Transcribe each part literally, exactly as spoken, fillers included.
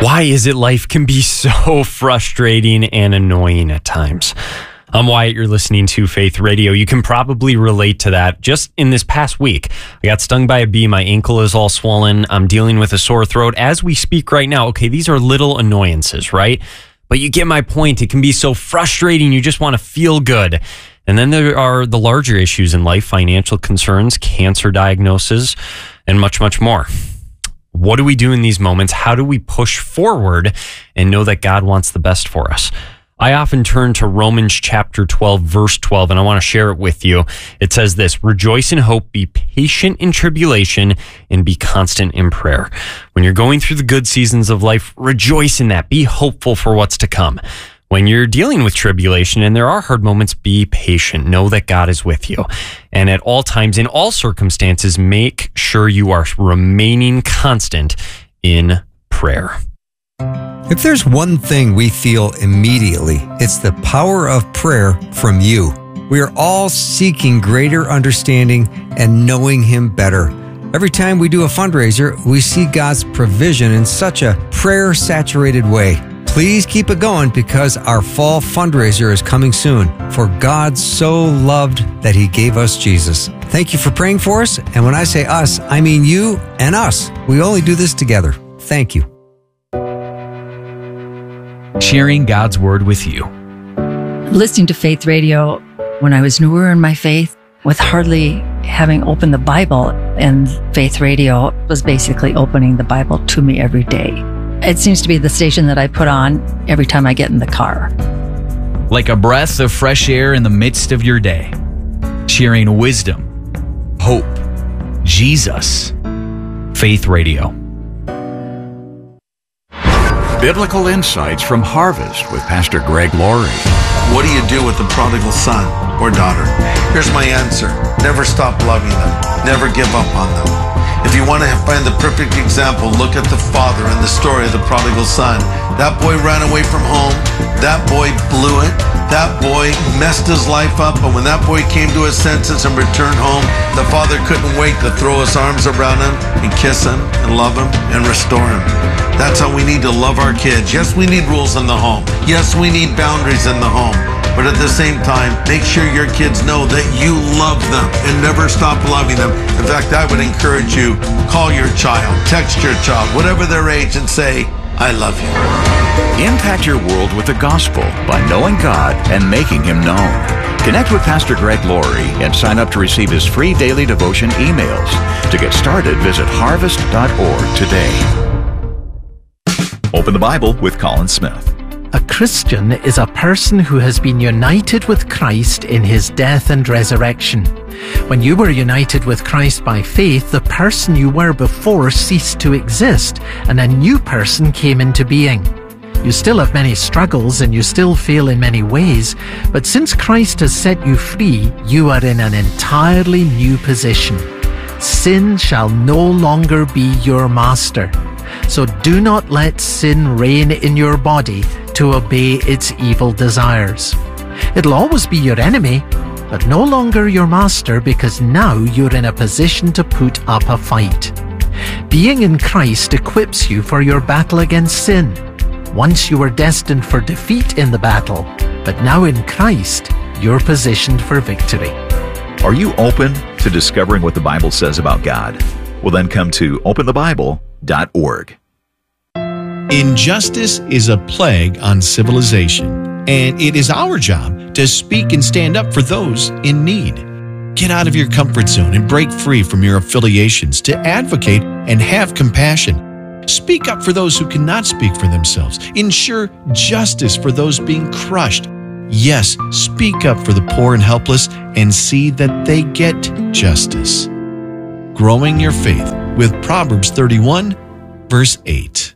Why is it life can be so frustrating and annoying at times? I'm Wyatt, you're listening to Faith Radio. You can probably relate to that. Just in this past week, I got stung by a bee. My ankle is all swollen. I'm dealing with a sore throat as we speak right now. Okay, these are little annoyances, right? But you get my point. It can be so frustrating. You just want to feel good. And then there are the larger issues in life, financial concerns, cancer diagnosis, and much, much more. What do we do in these moments? How do we push forward and know that God wants the best for us? I often turn to Romans chapter twelve, verse twelve, and I want to share it with you. It says this: rejoice in hope, be patient in tribulation, and be constant in prayer. When you're going through the good seasons of life, rejoice in that. Be hopeful for what's to come. When you're dealing with tribulation and there are hard moments, be patient. Know that God is with you. And at all times, in all circumstances, make sure you are remaining constant in prayer. If there's one thing we feel immediately, it's the power of prayer from you. We are all seeking greater understanding and knowing Him better. Every time we do a fundraiser, we see God's provision in such a prayer-saturated way. Please keep it going because our fall fundraiser is coming soon. For God so loved that He gave us Jesus. Thank you for praying for us. And when I say us, I mean you and us. We only do this together. Thank you. Sharing God's Word with you. Listening to Faith Radio when I was newer in my faith, with hardly having opened the Bible, and Faith Radio was basically opening the Bible to me every day. It seems to be the station that I put on every time I get in the car. Like a breath of fresh air in the midst of your day. Sharing wisdom, hope, Jesus. Faith Radio. Biblical insights from Harvest with Pastor Greg Laurie. What do you do with the prodigal son or daughter? Here's my answer. Never stop loving them. Never give up on them. If you want to find the perfect example, look at the father in the story of the prodigal son. That boy ran away from home. That boy blew it. That boy messed his life up. But when that boy came to his senses and returned home, the father couldn't wait to throw his arms around him and kiss him and love him and restore him. That's how we need to love our kids. Yes, we need rules in the home. Yes, we need boundaries in the home. But at the same time, make sure your kids know that you love them and never stop loving them. In fact, I would encourage you, call your child, text your child, whatever their age, and say, I love you. Impact your world with the gospel by knowing God and making Him known. Connect with Pastor Greg Laurie and sign up to receive his free daily devotion emails. To get started, visit harvest dot org today. Open the Bible with Colin Smith. A Christian is a person who has been united with Christ in His death and resurrection. When you were united with Christ by faith, the person you were before ceased to exist, and a new person came into being. You still have many struggles and you still fail in many ways, but since Christ has set you free, you are in an entirely new position. Sin shall no longer be your master. So do not let sin reign in your body to obey its evil desires. It'll always be your enemy, but no longer your master, because now you're in a position to put up a fight. Being in Christ equips you for your battle against sin. Once you were destined for defeat in the battle, but now in Christ, you're positioned for victory. Are you open to discovering what the Bible says about God? Well, then come to open the bible dot org. Injustice is a plague on civilization, and it is our job to speak and stand up for those in need. Get out of your comfort zone and break free from your affiliations to advocate and have compassion. Speak up for those who cannot speak for themselves. Ensure justice for those being crushed. Yes, speak up for the poor and helpless and see that they get justice. Growing your faith with Proverbs thirty-one, verse eight.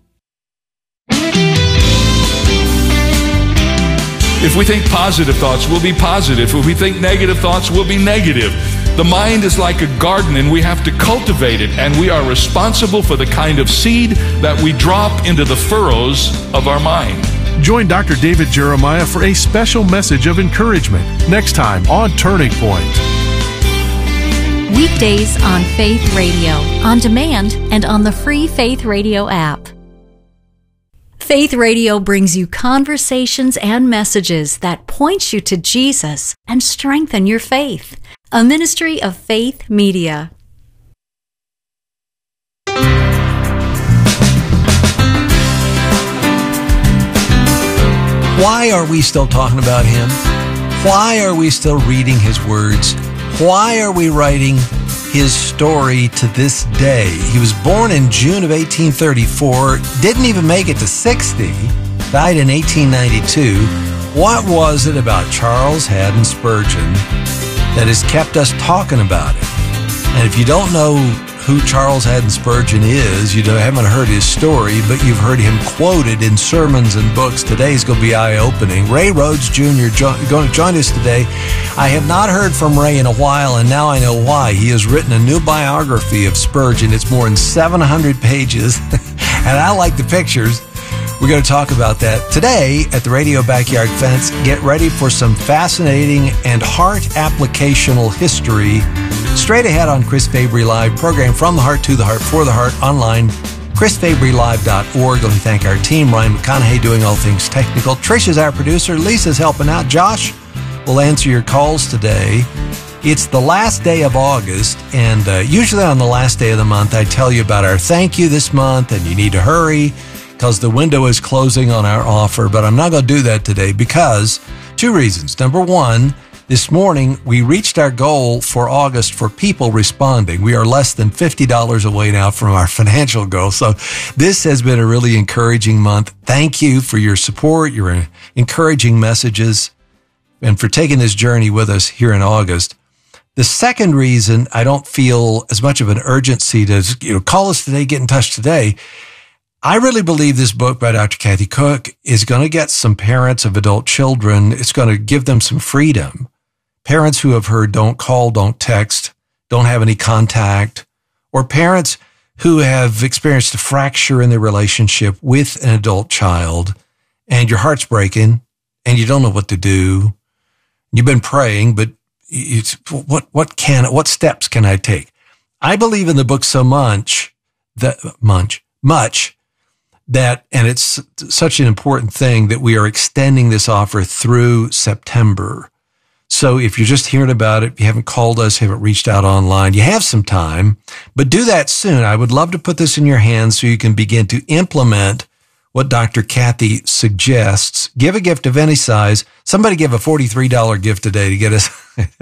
If we think positive thoughts, we'll be positive. If we think negative thoughts, we'll be negative. The mind is like a garden, and we have to cultivate it, and we are responsible for the kind of seed that we drop into the furrows of our mind. Join Doctor David Jeremiah for a special message of encouragement next time on Turning Point. Weekdays on Faith Radio, on demand, and on the free Faith Radio app. Faith Radio brings you conversations and messages that point you to Jesus and strengthen your faith. A ministry of Faith Media. Why are we still talking about him? Why are we still reading his words? Why are we writing his story to this day? He was born in June of eighteen thirty-four, didn't even make it to sixty, died in eighteen ninety-two. What was it about Charles Haddon Spurgeon that has kept us talking about it? And if you don't know who Charles Haddon Spurgeon is, you haven't heard his story, but you've heard him quoted in sermons and books. Today's going to be eye-opening. Ray Rhodes Junior jo- going to join us today. I have not heard from Ray in a while, and now I know why. He has written a new biography of Spurgeon. It's more than seven hundred pages, and I like the pictures. We're going to talk about that today at the Radio Backyard Fence. Get ready for some fascinating and heart applicational history straight ahead on Chris Fabry Live, program from the heart to the heart, for the heart, online, chris fabry live dot org. Let me thank our team, Ryan McConaughey doing all things technical. Trisha's our producer. Lisa's helping out. Josh will answer your calls today. It's the last day of August, and uh, usually on the last day of the month, I tell you about our thank you this month, and you need to hurry because the window is closing on our offer, but I'm not going to do that today because two reasons. Number one, this morning, we reached our goal for August for people responding. We are less than fifty dollars away now from our financial goal. So this has been a really encouraging month. Thank you for your support, your encouraging messages, and for taking this journey with us here in August. The second reason I don't feel as much of an urgency to, you know, call us today, get in touch today. I really believe this book by Doctor Kathy Cook is going to get some parents of adult children. It's going to give them some freedom. Parents who have heard don't call, don't text, don't have any contact, or parents who have experienced a fracture in their relationship with an adult child, and your heart's breaking, and you don't know what to do. You've been praying, but it's, what what can what steps can I take? I believe in the book so much that much much that, and it's such an important thing that we are extending this offer through September. So if you're just hearing about it, you haven't called us, haven't reached out online, you have some time, but do that soon. I would love to put this in your hands so you can begin to implement what Doctor Kathy suggests. Give a gift of any size. Somebody give a forty-three dollars gift today to get us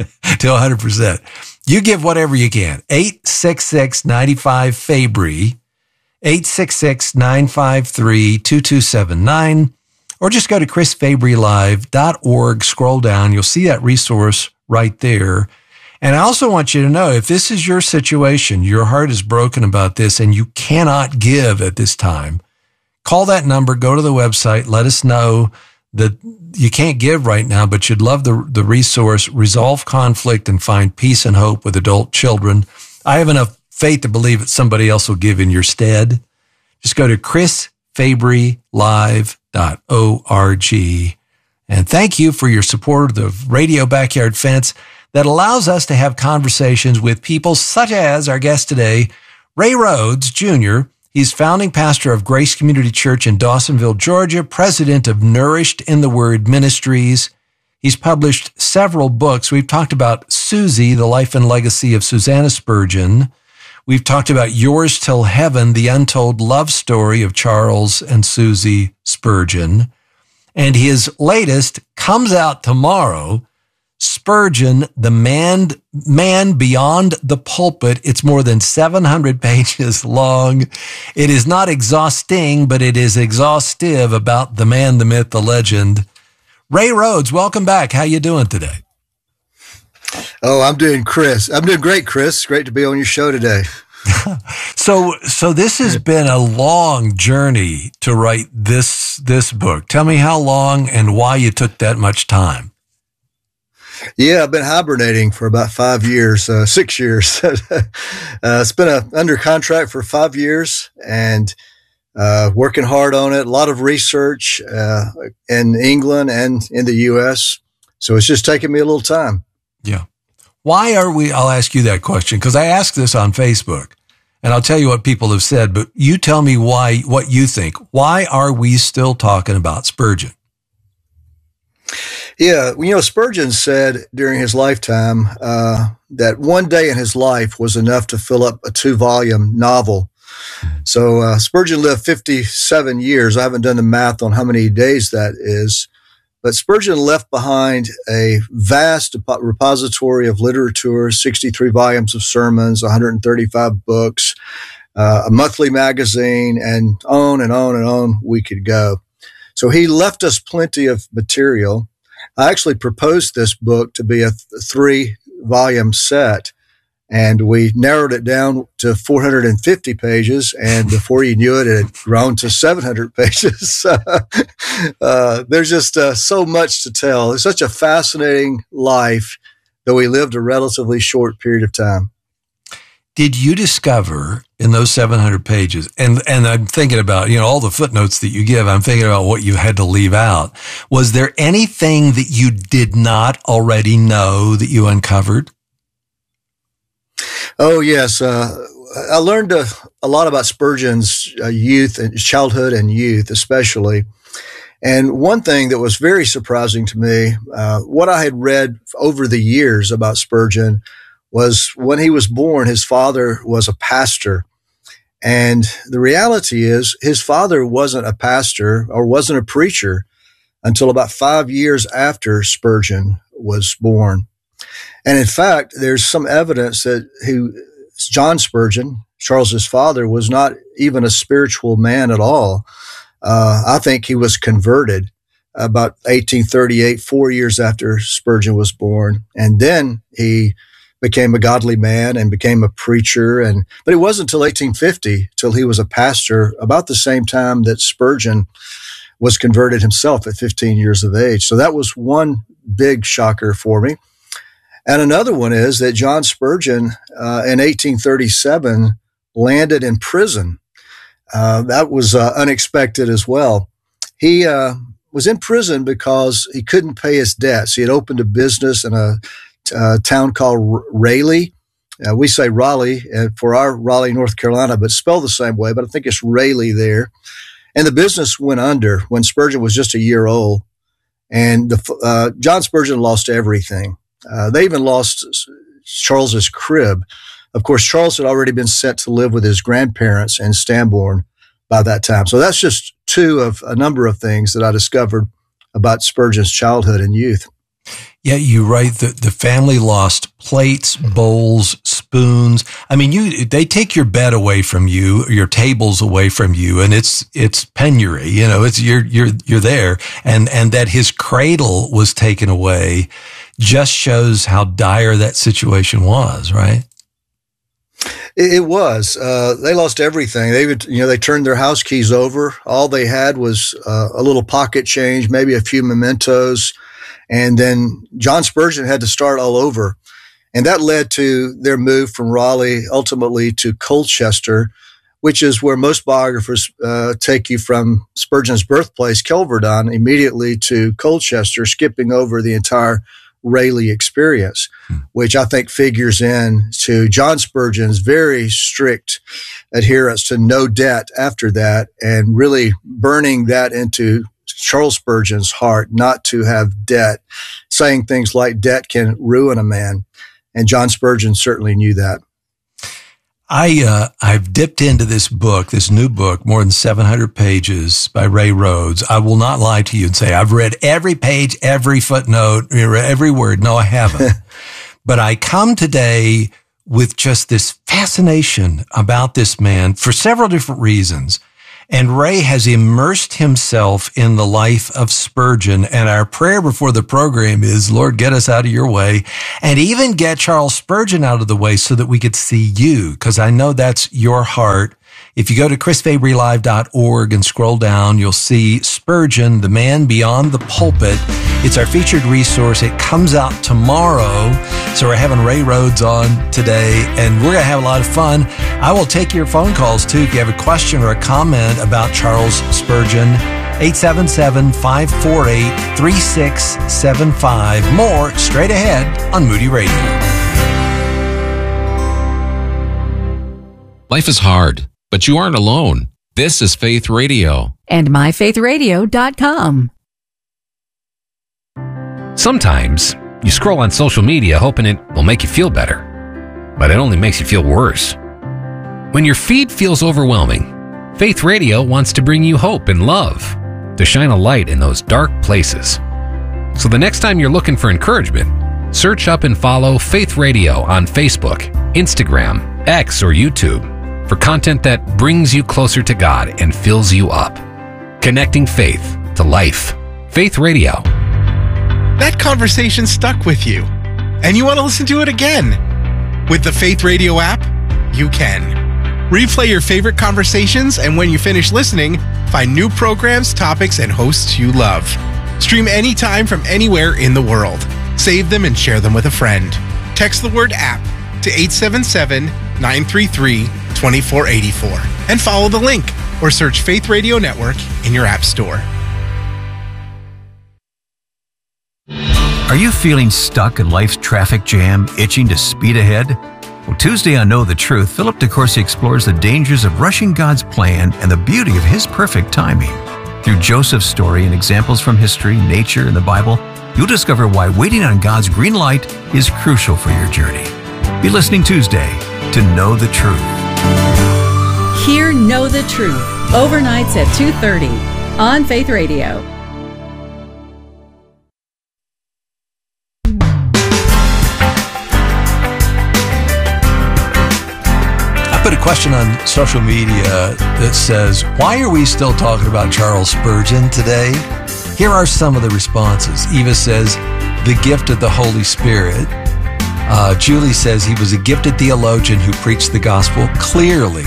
to one hundred percent. You give whatever you can. eight six six, nine five, Fabry, eight six six, nine five three, two two seven nine. Or just go to chris fabry live dot org, scroll down. You'll see that resource right there. And I also want you to know, if this is your situation, your heart is broken about this and you cannot give at this time, call that number, go to the website, let us know that you can't give right now, but you'd love the, the resource, Resolve Conflict and Find Peace and Hope with Adult Children. I have enough faith to believe that somebody else will give in your stead. Just go to chris fabry live dot org. And thank you for your support of the Radio Backyard Fence that allows us to have conversations with people such as our guest today, Ray Rhodes Junior He's founding pastor of Grace Community Church in Dawsonville, Georgia, president of Nourished in the Word Ministries. He's published several books. We've talked about Susie, the life and legacy of Susanna Spurgeon. We've talked about Yours Till Heaven, the untold love story of Charles and Susie Spurgeon. And his latest comes out tomorrow, Spurgeon, the man, man Beyond the Pulpit. It's more than seven hundred pages long. It is not exhausting, but it is exhaustive about the man, the myth, the legend. Ray Rhodes, welcome back. How you doing today? Oh, I'm doing Chris. I'm doing great, Chris. Great to be on your show today. so, so this has been a long journey to write this, this book. Tell me how long and why you took that much time. Yeah, I've been hibernating for about five years, uh, six years. uh, it's been a, under contract for five years and uh, working hard on it. A lot of research uh, in England and in the U S. So it's just taking me a little time. Yeah. Why are we, I'll ask you that question because I asked this on Facebook And I'll tell you what people have said, but you tell me why, what you think. Why are we still talking about Spurgeon? Yeah, you know, Spurgeon said during his lifetime uh, that one day in his life was enough to fill up a two-volume novel. So uh, Spurgeon lived fifty-seven years. I haven't done the math on how many days that is. But Spurgeon left behind a vast repository of literature, sixty-three volumes of sermons, one hundred thirty-five books, uh, a monthly magazine, and on and on and on we could go. So he left us plenty of material. I actually proposed this book to be a th- three-volume set, and we narrowed it down to four hundred fifty pages, and before you knew it, it had grown to seven hundred pages. uh, there's just uh, so much to tell. It's such a fascinating life, though we lived a relatively short period of time. Did you discover in those seven hundred pages, and, and I'm thinking about, you know, all the footnotes that you give, I'm thinking about what you had to leave out. Was there anything that you did not already know that you uncovered? Oh, yes. Uh, I learned a, a lot about Spurgeon's uh, youth and childhood and youth, especially. And one thing that was very surprising to me, uh, what I had read over the years about Spurgeon was when he was born, his father was a pastor. And the reality is his father wasn't a pastor or wasn't a preacher until about five years after Spurgeon was born. And in fact, there's some evidence that he, John Spurgeon, Charles's father, was not even a spiritual man at all. Uh, I think he was converted about eighteen thirty-eight, four years after Spurgeon was born. And then he became a godly man and became a preacher. And but it wasn't until eighteen fifty till he was a pastor, about the same time that Spurgeon was converted himself at fifteen years of age. So that was one big shocker for me. And another one is that John Spurgeon uh, in eighteen thirty-seven landed in prison. Uh, that was uh, unexpected as well. He uh, was in prison because he couldn't pay his debts. He had opened a business in a, a town called Raleigh. Uh, we say Raleigh uh, for our Raleigh, North Carolina, but spelled the same way, but I think it's Raleigh there. And the business went under when Spurgeon was just a year old. And the, uh, John Spurgeon lost everything. Uh, they even lost Charles's crib. Of course, Charles had already been sent to live with his grandparents in Stambourne by that time. So that's just two of a number of things that I discovered about Spurgeon's childhood and youth. Yeah, you write that the family lost plates, bowls, spoons. I mean, you they take your bed away from you, your tables away from you, and it's it's penury. You know, it's you're you're you're there, and and that his cradle was taken away just shows how dire that situation was, right? It was. Uh, they lost everything. They would, you know, they turned their house keys over. All they had was uh, a little pocket change, maybe a few mementos. And then John Spurgeon had to start all over. And that led to their move from Raleigh ultimately to Colchester, which is where most biographers uh, take you from Spurgeon's birthplace, Kelvedon, immediately to Colchester, skipping over the entire Raleigh experience, which I think figures in to John Spurgeon's very strict adherence to no debt after that, and really burning that into Charles Spurgeon's heart not to have debt, saying things like debt can ruin a man. And John Spurgeon certainly knew that. I, uh, I've dipped into this book, this new book, more than seven hundred pages by Ray Rhodes. I will not lie to you and say I've read every page, every footnote, every word. No, I haven't. But I come today with just this fascination about this man for several different reasons. And Ray has immersed himself in the life of Spurgeon. And our prayer before the program is, Lord, get us out of your way, and even get Charles Spurgeon out of the way so that we could see you, because I know that's your heart. If you go to chris fabry live dot org and scroll down, you'll see Spurgeon, the man beyond the pulpit. It's our featured resource. It comes out tomorrow. So we're having Ray Rhodes on today, and we're going to have a lot of fun. I will take your phone calls, too, if you have a question or a comment about Charles Spurgeon. eight seven seven, five four eight, three six seven five. More straight ahead on Moody Radio. Life is hard, but you aren't alone. This is Faith Radio. And my faith radio dot com. Sometimes you scroll on social media hoping it will make you feel better, but it only makes you feel worse. When your feed feels overwhelming, Faith Radio wants to bring you hope and love, to shine a light in those dark places. So the next time you're looking for encouragement, search up and follow Faith Radio on Facebook, Instagram, X, or YouTube for content that brings you closer to God and fills you up. Connecting faith to life. Faith Radio. That conversation stuck with you, and you want to listen to it again. With the Faith Radio app, you can. Replay your favorite conversations, and when you finish listening, find new programs, topics, and hosts you love. Stream anytime from anywhere in the world. Save them and share them with a friend. Text the word app to eight seven seven, nine three three, two four eight four and follow the link or search Faith Radio Network in your app store. Are you feeling stuck in life's traffic jam, itching to speed ahead? Well, Tuesday on Know the Truth, Philip DeCourcy explores the dangers of rushing God's plan and the beauty of His perfect timing. Through Joseph's story and examples from history, nature, and the Bible, you'll discover why waiting on God's green light is crucial for your journey. Be listening Tuesday to Know the Truth. Hear Know the Truth, overnights at two thirty on Faith Radio. I put a question on social media that says, why are we still talking about Charles Spurgeon today? Here are some of the responses. Eva says, the gift of the Holy Spirit. Uh, Julie says he was a gifted theologian who preached the gospel clearly.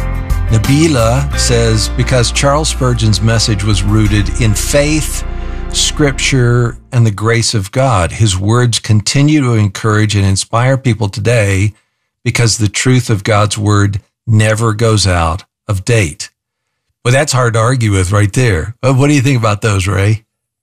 Nabila says, because Charles Spurgeon's message was rooted in faith, scripture, and the grace of God. His words continue to encourage and inspire people today because the truth of God's word never goes out of date. Well, that's hard to argue with right there. What do you think about those, Ray?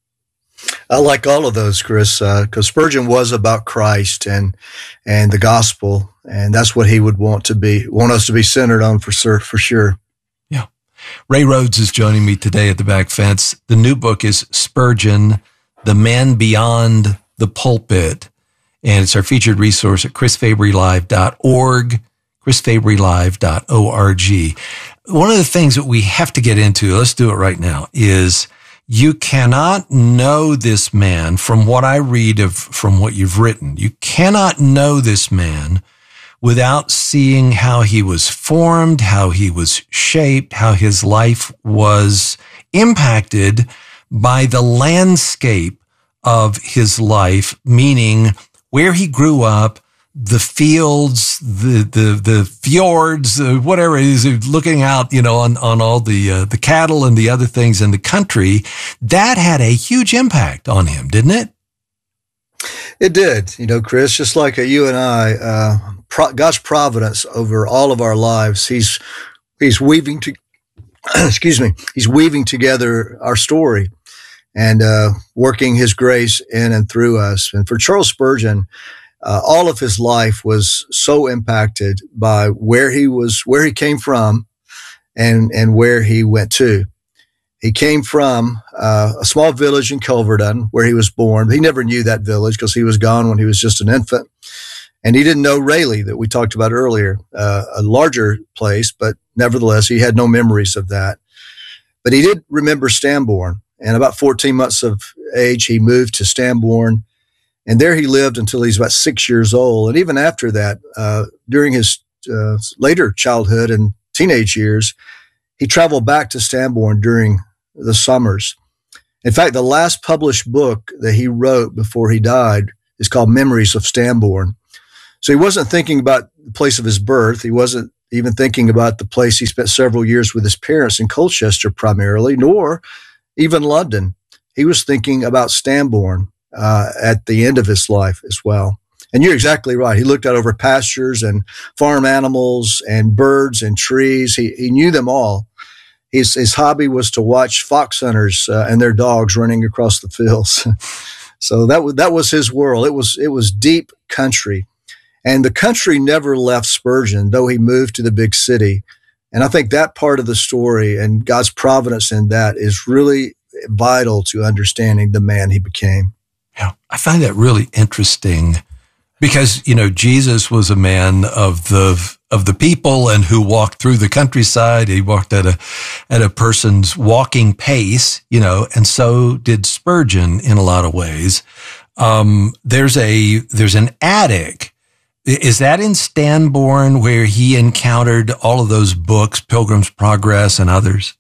I like all of those, Chris, because uh, Spurgeon was about Christ and and the gospel, and that's what he would want to be, want us to be centered on for sure. For sure. Yeah. Ray Rhodes is joining me today at the back fence. The new book is Spurgeon, The Man Beyond the Pulpit, and it's our featured resource at chris fabry live dot org, chris fabry live dot org. One of the things that we have to get into, let's do it right now, is you cannot know this man from what I read of, from what you've written. You cannot know this man without seeing how he was formed, how he was shaped, how his life was impacted by the landscape of his life, meaning where he grew up, the fields, the, the, the fjords, uh, whatever it is, looking out, you know, on, on all the, uh, the cattle and the other things in the country, that had a huge impact on him, didn't it? It did. You know, Chris, just like uh, you and I, uh, pro- God's providence over all of our lives, he's, he's weaving to, excuse me, he's weaving together our story and, uh, working his grace in and through us. And for Charles Spurgeon, Uh, all of his life was so impacted by where he was, where he came from and, and where he went to. He came from uh, a small village in Culverden where he was born. He never knew that village because he was gone when he was just an infant. And he didn't know Rayleigh that we talked about earlier, uh, a larger place, but nevertheless, he had no memories of that. But he did remember Stambourne. And about fourteen months of age, he moved to Stambourne. And there he lived until he's about six years old. And even after that, uh, during his uh, later childhood and teenage years, he traveled back to Stambourne during the summers. In fact, the last published book that he wrote before he died is called Memories of Stambourne. So he wasn't thinking about the place of his birth. He wasn't even thinking about the place he spent several years with his parents in Colchester primarily, nor even London. He was thinking about Stambourne. Uh, at the end of his life as well. And you're exactly right. He looked out over pastures and farm animals and birds and trees. He he knew them all. His his hobby was to watch fox hunters uh, and their dogs running across the fields. So that was that was his world. It was it was deep country. And the country never left Spurgeon, though he moved to the big city. And I think that part of the story and God's providence in that is really vital to understanding the man he became. Yeah, I find that really interesting because, you know, Jesus was a man of the of the people and who walked through the countryside. He walked at a at a person's walking pace, you know, and so did Spurgeon in a lot of ways. Um, there's a there's an attic. Is that in Stanbourne where he encountered all of those books, Pilgrim's Progress and others?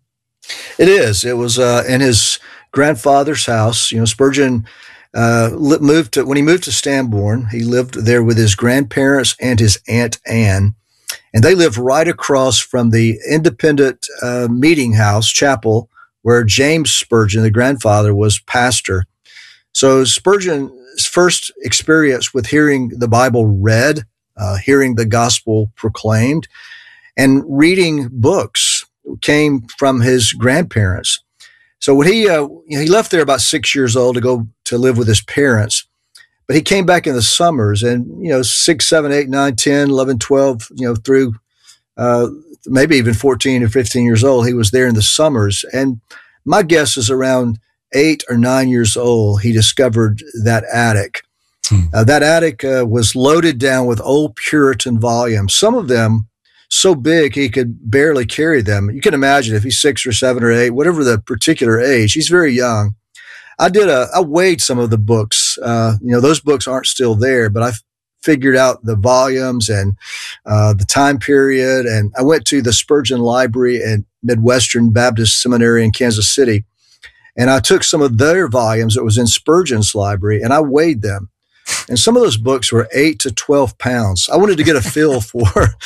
It is. It was uh, in his grandfather's house. You know, Spurgeon uh, moved to, when he moved to Stanbourne, he lived there with his grandparents and his Aunt Anne. And they lived right across from the independent uh, meeting house, chapel, where James Spurgeon, the grandfather, was pastor. So Spurgeon's first experience with hearing the Bible read, uh, hearing the gospel proclaimed, and reading books came from his grandparents. So when he uh, you know, he left there about six years old to go to live with his parents, but he came back in the summers, and you know six, seven, eight, nine, ten, eleven, twelve, you know through uh, maybe even fourteen or fifteen years old, he was there in the summers. And my guess is around eight or nine years old, he discovered that attic. Hmm. Uh, that attic uh, was loaded down with old Puritan volumes. Some of them so big he could barely carry them. You can imagine if he's six or seven or eight, whatever the particular age, he's very young. I did a, I weighed some of the books. Uh, you know, those books aren't still there, but I figured out the volumes and uh, the time period. And I went to the Spurgeon Library at Midwestern Baptist Seminary in Kansas City. And I took some of their volumes that was in Spurgeon's library and I weighed them. And some of those books were eight to twelve pounds. I wanted to get a feel for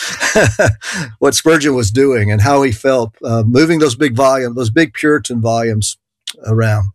what Spurgeon was doing and how he felt uh, moving those big volumes, those big Puritan volumes around.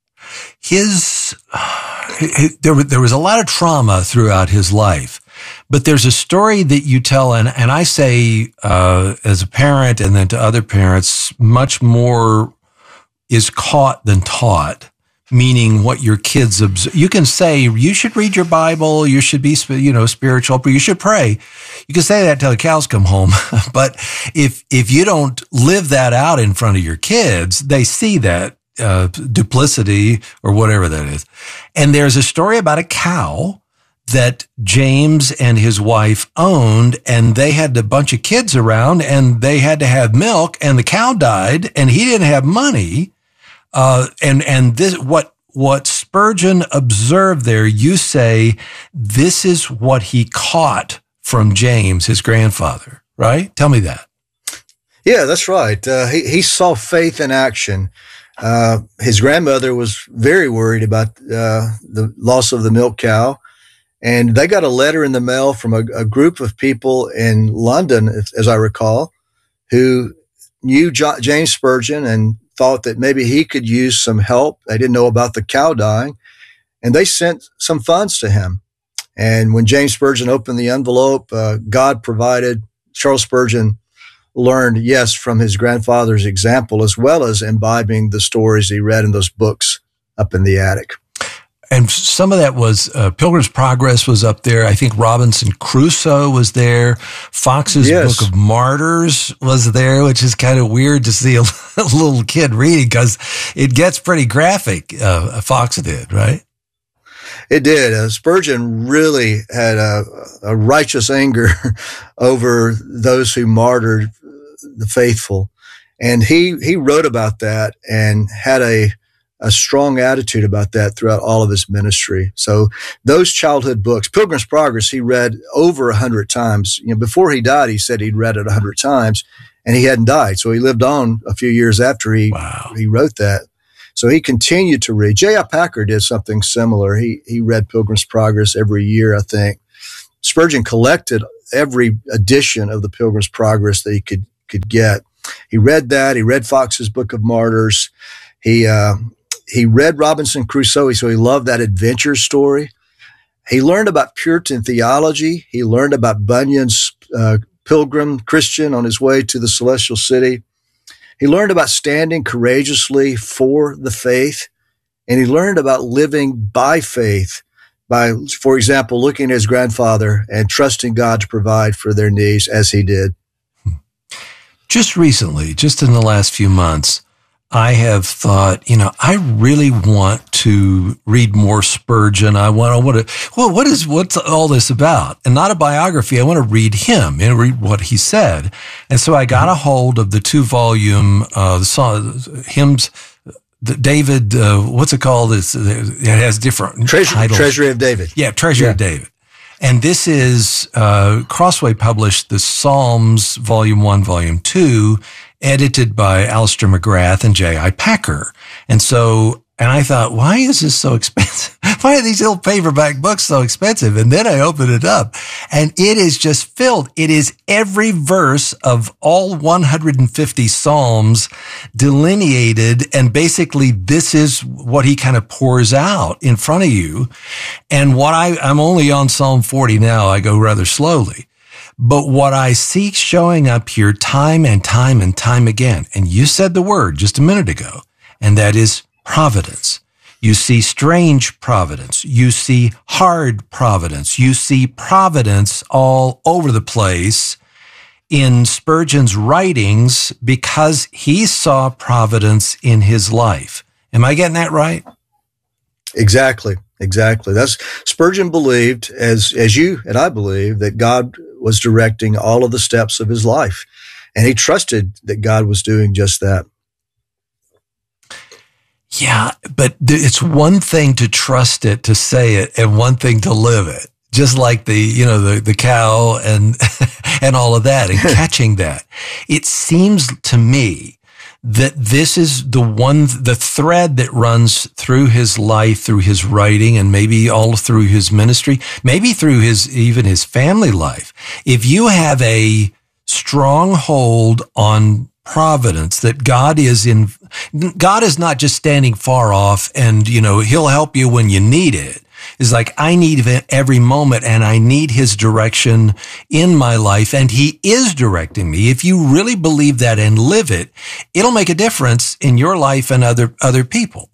His, there, there was a lot of trauma throughout his life, but there's a story that you tell, and, and I say uh, as a parent and then to other parents, much more is caught than taught. Meaning what your kids observe. You can say, you should read your Bible, you should be, you know, spiritual, but you should pray. You can say that till the cows come home. But if, if you don't live that out in front of your kids, they see that, uh, duplicity or whatever that is. And there's a story about a cow that James and his wife owned, and they had a bunch of kids around and they had to have milk, and the cow died and he didn't have money. Uh, and, and this, what, what Spurgeon observed there, you say, this is what he caught from James, his grandfather, right? Tell me that. Yeah, that's right. Uh, he, he saw faith in action. Uh, his grandmother was very worried about, uh, the loss of the milk cow. And they got a letter in the mail from a, a group of people in London, as I recall, who knew John, James Spurgeon and thought that maybe he could use some help. They didn't know about the cow dying, and they sent some funds to him. And when James Spurgeon opened the envelope, uh, God provided. Charles Spurgeon learned, yes, from his grandfather's example, as well as imbibing the stories he read in those books up in the attic. And some of that was uh, Pilgrim's Progress was up there. I think Robinson Crusoe was there. Fox's yes. Book of Martyrs was there, which is kind of weird to see a, a little kid reading because it gets pretty graphic. Uh, Fox did, right? It did. Uh, Spurgeon really had a, a righteous anger over those who martyred the faithful. And he, he wrote about that and had a a strong attitude about that throughout all of his ministry. So those childhood books, Pilgrim's Progress, he read over a hundred times. You know, before he died, he said he'd read it a hundred times and he hadn't died. So he lived on a few years after he, wow. he wrote that. So he continued to read. J I. Packer did something similar. He, he read Pilgrim's Progress every year, I think. Spurgeon collected every edition of the Pilgrim's Progress that he could, could get. He read that. He read Fox's Book of Martyrs. He, uh, He read Robinson Crusoe, so he loved that adventure story. He learned about Puritan theology. He learned about Bunyan's uh, pilgrim Christian on his way to the celestial city. He learned about standing courageously for the faith, and he learned about living by faith by, for example, looking at his grandfather and trusting God to provide for their needs as he did. Just recently, just in the last few months, I have thought, you know, I really want to read more Spurgeon. I want, I want to, well, what is, what's all this about? And not a biography. I want to read him and read what he said. And so I got a hold of the two volume, uh, the song, hymns, the David, uh, what's it called? It's, it has different Treasure, titles. Treasury of David. Yeah, Treasury yeah. of David. And this is, uh, Crossway published the Psalms, Volume One, Volume Two, edited by Alistair McGrath and J I Packer. And so, and I thought, why is this so expensive? Why are these little paperback books so expensive? And then I opened it up and it is just filled. It is every verse of all one hundred fifty Psalms delineated. And basically this is what he kind of pours out in front of you. And what I, I'm only on Psalm forty now. I go rather slowly. But what I see showing up here time and time and time again, and you said the word just a minute ago, and that is providence. You see strange providence. You see hard providence. You see providence all over the place in Spurgeon's writings because he saw providence in his life. Am I getting that right? Exactly. Exactly. That's Spurgeon believed, as as you and I believe, that God was directing all of the steps of his life. And he trusted that God was doing just that. Yeah, but it's one thing to trust it, to say it, and one thing to live it. Just like the, you know, the, the cow and, and all of that and catching that. It seems to me that this is the one, the thread that runs through his life, through his writing, and maybe all through his ministry, maybe through his, even his family life. If you have a strong hold on providence, that God is in, God is not just standing far off and, you know, he'll help you when you need it. It's like, I need it every moment and I need his direction in my life. And he is directing me. If you really believe that and live it, it'll make a difference in your life and other, other people.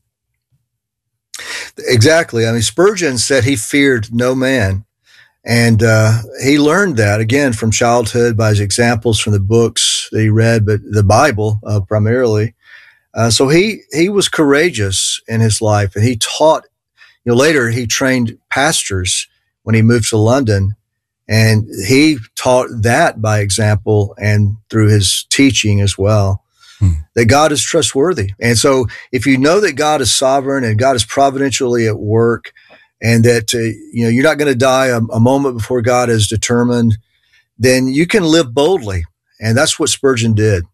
Exactly. I mean, Spurgeon said he feared no man. And uh, he learned that, again, from childhood by his examples from the books that he read, but the Bible uh, primarily. Uh, so he he was courageous in his life, and he taught. You know, later he trained pastors when he moved to London, and he taught that by example and through his teaching as well. Hmm. That God is trustworthy, and so if you know that God is sovereign and God is providentially at work, and that, uh, you know, you're not going to die a, a moment before God has determined, then you can live boldly. And that's what Spurgeon did.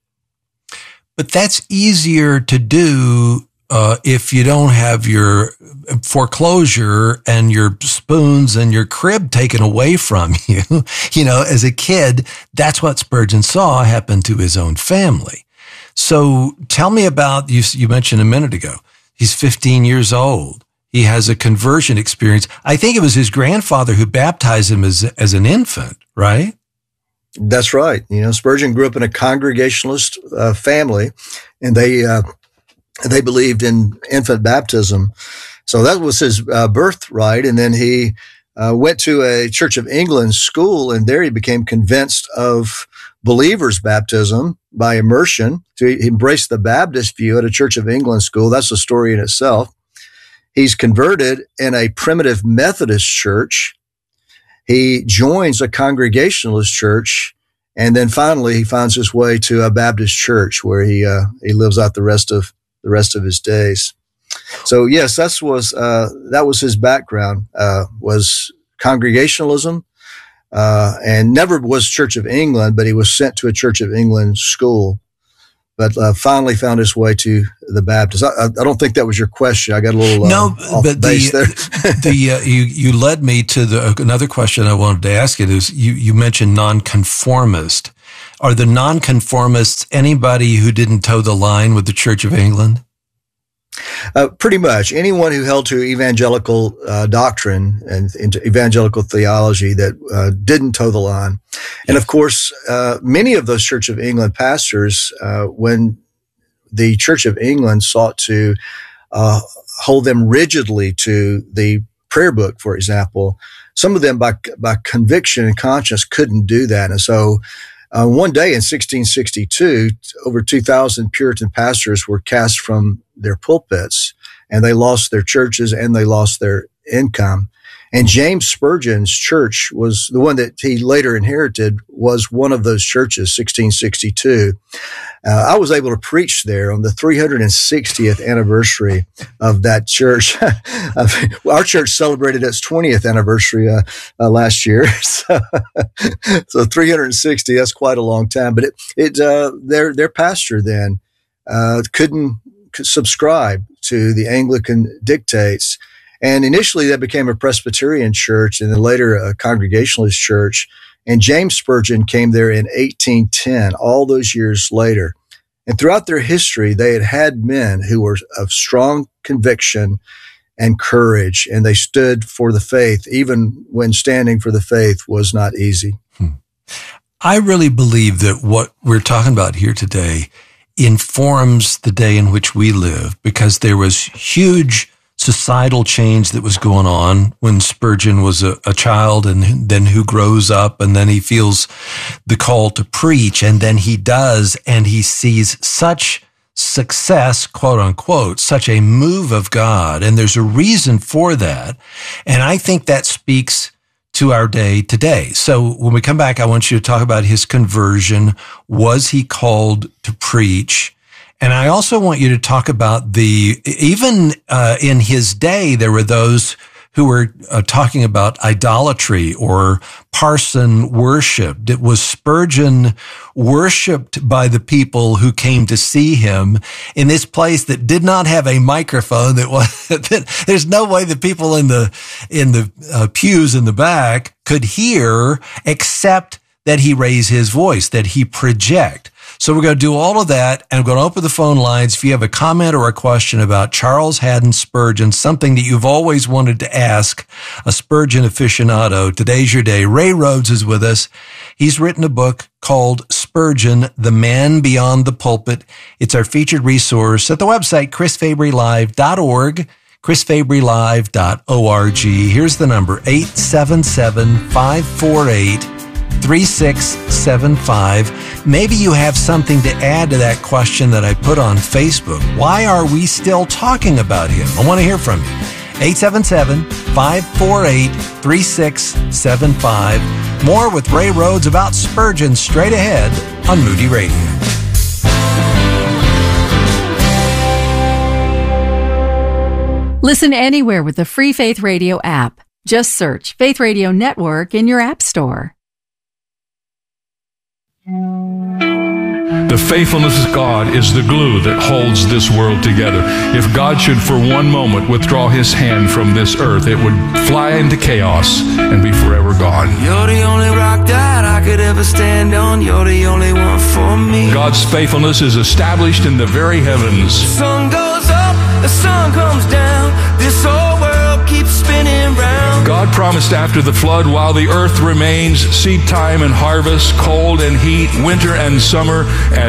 But that's easier to do uh, if you don't have your foreclosure and your spoons and your crib taken away from you. You know, as a kid, that's what Spurgeon saw happen to his own family. So tell me about, you, you mentioned a minute ago, he's fifteen years old. He has a conversion experience. I think it was his grandfather who baptized him as as an infant, right? That's right. You know, Spurgeon grew up in a Congregationalist uh, family, and they uh, they believed in infant baptism. So that was his uh, birthright. And then he uh, went to a Church of England school, and there he became convinced of believers' baptism by immersion. So he embraced the Baptist view at a Church of England school. That's a story in itself. He's converted in a primitive Methodist church. He joins a Congregationalist church, and then finally he finds his way to a Baptist church where he uh, he lives out the rest of the rest of his days. So yes, that was uh, that was his background, uh, was Congregationalism, uh, and never was Church of England, but he was sent to a Church of England school. But uh, finally found his way to the Baptist. I, I don't think that was your question. I got a little uh, no, off but base the, there. the uh, you you led me to the another question I wanted to ask you is you you mentioned nonconformist. Are the nonconformists anybody who didn't toe the line with the Church of England? Uh, pretty much anyone who held to evangelical uh, doctrine and into evangelical theology that uh, didn't toe the line. And of course, uh, many of those Church of England pastors, uh, when the Church of England sought to uh, hold them rigidly to the prayer book, for example. Some of them by by conviction and conscience couldn't do that. And so uh, one day in sixteen sixty-two, over two thousand Puritan pastors were cast from their pulpits, and they lost their churches and they lost their income. And James Spurgeon's church was the one that he later inherited, was one of those churches, sixteen sixty-two. Uh, I was able to preach there on the three hundred sixtieth anniversary of that church. Our church celebrated its twentieth anniversary uh, uh, last year. So, so three hundred sixty, that's quite a long time. But it, it uh, their their pastor then uh, couldn't subscribe to the Anglican dictates. And initially that became a Presbyterian church and then later a Congregationalist church. And James Spurgeon came there in eighteen ten, all those years later. And throughout their history, they had had men who were of strong conviction and courage, and they stood for the faith, even when standing for the faith was not easy. Hmm. I really believe that what we're talking about here today informs the day in which we live, because there was huge societal change that was going on when Spurgeon was a, a child, and then who grows up, and then he feels the call to preach, and then he does, and he sees such success, quote unquote, such a move of God. And there's a reason for that. And I think that speaks to our day today. So when we come back, I want you to talk about his conversion. Was he called to preach? And I also want you to talk about the, even uh, in his day, there were those who were uh, talking about idolatry or parson worship. It was Spurgeon worshiped by the people who came to see him in this place that did not have a microphone. That was, that there's no way the people in the, in the uh, pews in the back could hear, except that he raise his voice, that he project. So we're going to do all of that, and I'm going to open the phone lines. If you have a comment or a question about Charles Haddon Spurgeon, something that you've always wanted to ask a Spurgeon aficionado, today's your day. Ray Rhodes is with us. He's written a book called Spurgeon, The Man Beyond the Pulpit. It's our featured resource at the website, chris fabry live dot org, chris fabry live dot org. Here's the number, eight seven seven, five four eight, three six seven five. Maybe you have something to add to that question that I put on Facebook. Why are we still talking about him? I want to hear from you. eight seven seven, five four eight, three six seven five. More with Ray Rhodes about Spurgeon straight ahead on Moody Radio. Listen anywhere with the free Faith Radio app. Just search Faith Radio Network in your app store. The faithfulness of God is the glue that holds this world together. If God should for one moment withdraw his hand from this earth, it would fly into chaos and be forever gone. You're the only rock that I could ever stand on. You're the only one for me. God's faithfulness is established in the very heavens. The sun goes up, the sun comes down. This whole world keeps spinning round. God promised after the flood, while the earth remains, seed time and harvest, cold and heat, winter and summer, and